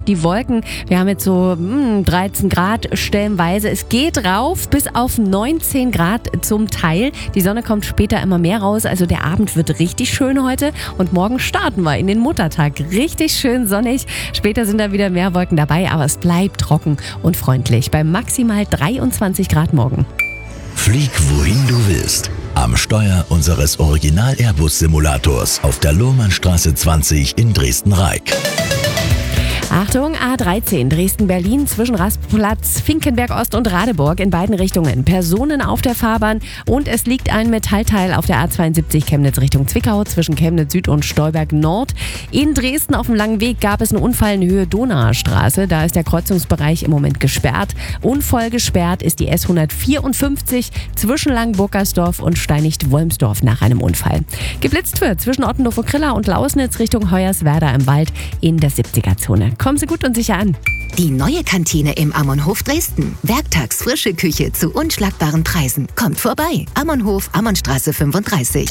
die Wolken. Wir haben jetzt so 13 Grad stellenweise. Es geht rauf bis auf 19 Grad zum Teil. Die Sonne kommt später immer mehr raus. Also der Abend wird richtig schön heute. Und morgen starten wir in den Muttertag. Richtig schön sonnig. Später sind da wieder mehr Wolken dabei, aber es bleibt trocken und freundlich. Bei maximal 23 Grad morgen. Flieg wohin du willst. Am Steuer unseres Original-Airbus-Simulators auf der Lohmannstraße 20 in Dresden-Reik. Achtung, A13 Dresden-Berlin zwischen Rastplatz Finkenberg-Ost und Radeburg in beiden Richtungen. Personen auf der Fahrbahn und es liegt ein Metallteil auf der A72 Chemnitz Richtung Zwickau zwischen Chemnitz Süd und Stolberg Nord. In Dresden auf dem langen Weg gab es einen Unfall in Höhe Donauer Straße. Da ist der Kreuzungsbereich im Moment gesperrt. Unvoll gesperrt ist die S154 zwischen Langenburgersdorf und Steinicht-Wolmsdorf nach einem Unfall. Geblitzt wird zwischen Ottendow-Krilla und Lausnitz Richtung Hoyerswerda im Wald in der 70er-Zone. Kommen Sie gut und sicher an. Die neue Kantine im Ammonhof Dresden. Werktags frische Küche zu unschlagbaren Preisen. Kommt vorbei. Ammonhof, Ammonnstraße 35.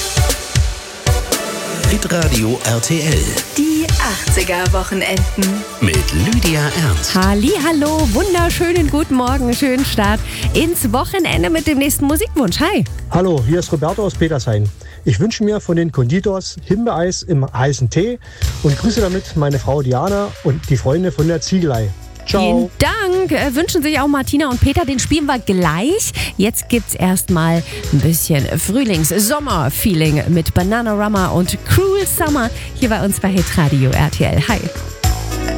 Hitradio RTL. Die 80er-Wochenenden. Mit Lydia Ernst. Hallihallo, wunderschönen guten Morgen, schönen Start ins Wochenende mit dem nächsten Musikwunsch. Hi. Hallo, hier ist Roberto aus Petershain. Ich wünsche mir von den Konditors Himbeereis im heißen Tee und grüße damit meine Frau Diana und die Freunde von der Ziegelei. Ciao. Vielen Dank. Wünschen sich auch Martina und Peter. Den spielen wir gleich. Jetzt gibt's erstmal ein bisschen Frühlings-Sommer-Feeling mit Bananarama und Cruel Summer hier bei uns bei Hitradio RTL. Hi.